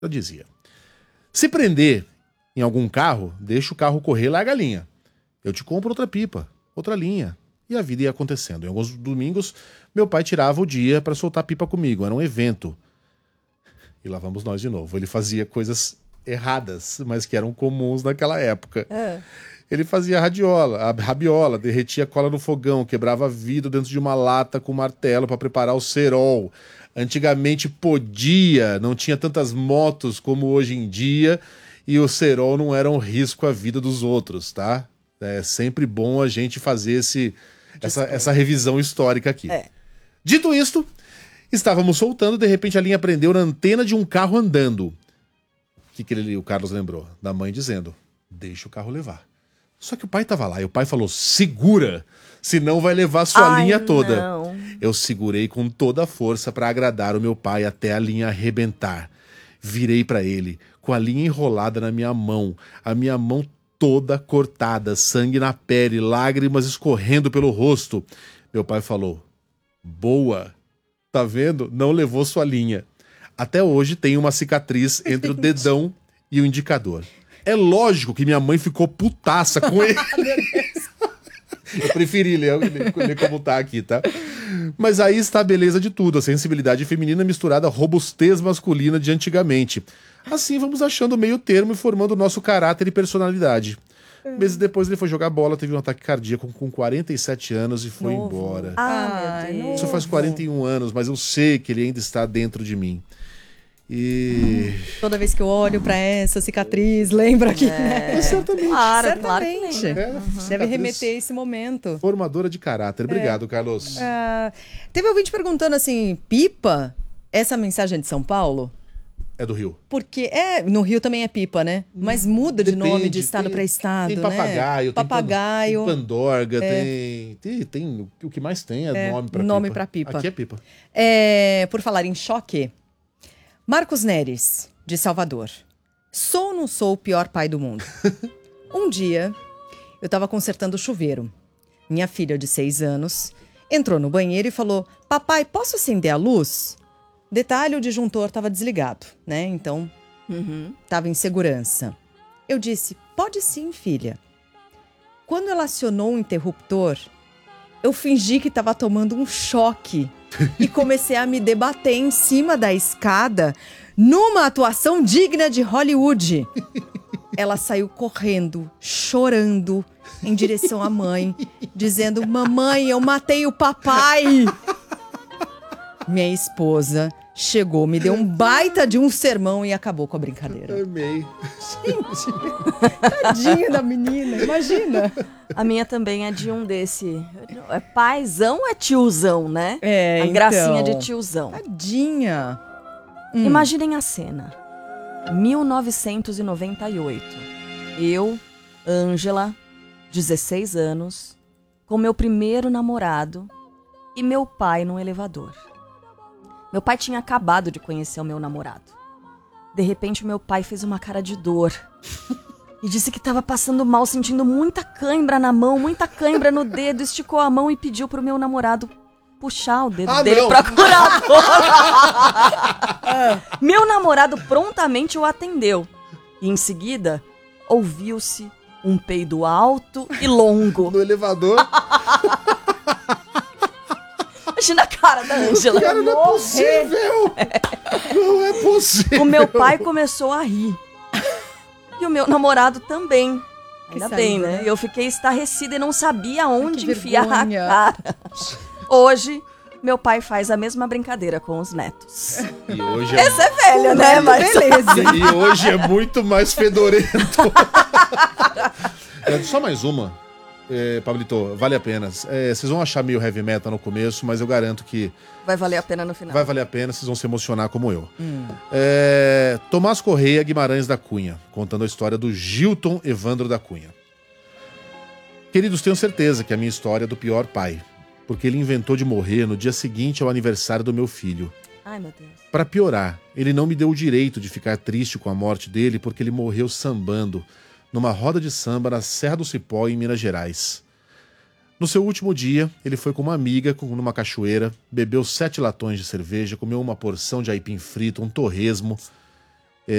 Eu dizia: se prender em algum carro, deixa o carro correr e larga a linha. Eu te compro outra pipa, outra linha. E a vida ia acontecendo. Em alguns domingos, meu pai tirava o dia para soltar pipa comigo. Era um evento. E lá vamos nós de novo. Ele fazia coisas erradas, mas que eram comuns naquela época. Ele fazia rabiola, derretia cola no fogão, quebrava vidro dentro de uma lata com martelo para preparar o cerol. Antigamente podia, não tinha tantas motos como hoje em dia, e o cerol não era um risco à vida dos outros, tá? É sempre bom a gente fazer essa revisão histórica aqui. Dito isto, estávamos soltando, de repente a linha prendeu na antena de um carro andando. O que o Carlos lembrou? Da mãe dizendo: deixa o carro levar. Só que o pai estava lá e o pai falou: segura, senão vai levar sua linha toda. Não. Eu segurei com toda a força para agradar o meu pai até a linha arrebentar. Virei para ele, com a linha enrolada na minha mão, a minha mão toda cortada, sangue na pele, lágrimas escorrendo pelo rosto. Meu pai falou: boa, tá vendo? Não levou sua linha. Até hoje tem uma cicatriz entre o dedão e o indicador. É lógico que minha mãe ficou putaça com ele. Eu preferi ler como tá aqui, tá? Mas aí está a beleza de tudo, a sensibilidade feminina misturada à robustez masculina de antigamente. Assim vamos achando o meio termo e formando o nosso caráter e personalidade. Meses depois ele foi jogar bola, teve um ataque cardíaco com 47 anos e foi embora. Meu Deus. Isso faz 41 anos, mas eu sei que ele ainda está dentro de mim. E... Toda vez que eu olho pra essa cicatriz, lembra que... certamente. Claro que Certamente. Deve remeter a esse momento. Formadora de caráter. Obrigado, Carlos. Teve ouvinte perguntando assim, pipa, essa mensagem é de São Paulo? É do Rio. Porque no Rio também é pipa, né? Mas muda de nome de estado para estado, tem né? Papagaio, papagaio. tem pandorga, tem o que mais tem é nome pra pipa. Aqui é pipa. Por falar em choque, Marcos Neres, de Salvador. Sou ou não sou o pior pai do mundo? Um dia, eu estava consertando o chuveiro. Minha filha, de 6 anos, entrou no banheiro e falou: papai, posso acender a luz? Detalhe, o disjuntor estava desligado, né? Então, estava em segurança. Eu disse: pode sim, filha. Quando ela acionou o interruptor, eu fingi que estava tomando um choque e comecei a me debater em cima da escada numa atuação digna de Hollywood. Ela saiu correndo, chorando, em direção à mãe, dizendo: mamãe, eu matei o papai. Minha esposa chegou, me deu um baita de um sermão e acabou com a brincadeira. Amei. Gente, tadinha da menina, imagina. A minha também é de um desse. É paizão ou é tiozão, né? A gracinha de tiozão. Tadinha. Imaginem a cena. 1998. Eu, Ângela, 16 anos, com meu primeiro namorado e meu pai no elevador. Meu pai tinha acabado de conhecer o meu namorado. De repente, meu pai fez uma cara de dor e disse que estava passando mal, sentindo muita cãibra na mão, muita cãibra no dedo. Esticou a mão e pediu pro meu namorado puxar o dedo dele pra curar a dor. Meu namorado prontamente o atendeu. E em seguida, ouviu-se um peido alto e longo. No elevador. Imagina a cara da Ângela. Cara, não é possível. Não é possível. O meu pai começou a rir. E o meu namorado também. Ainda bem, né? Eu fiquei estarrecida e não sabia onde enfiar a cara. Hoje, meu pai faz a mesma brincadeira com os netos. E hoje Essa é velha, né? Mas beleza. E hoje é muito mais fedorento. Só mais uma. Pablito, vale a pena. Vocês vão achar meio heavy metal no começo, mas eu garanto que vai valer a pena no final. vai valer a pena, vocês vão se emocionar como eu. Tomás Correia Guimarães da Cunha, contando a história do Gilton Evandro da Cunha. Queridos, tenho certeza que a minha história é do pior pai, porque ele inventou de morrer no dia seguinte ao aniversário do meu filho. Ai, meu Deus. Para piorar, ele não me deu o direito de ficar triste com a morte dele porque ele morreu sambando numa roda de samba na Serra do Cipó, em Minas Gerais. No seu último dia, ele foi com uma amiga numa cachoeira, bebeu 7 latões de cerveja, comeu uma porção de aipim frito, um torresmo,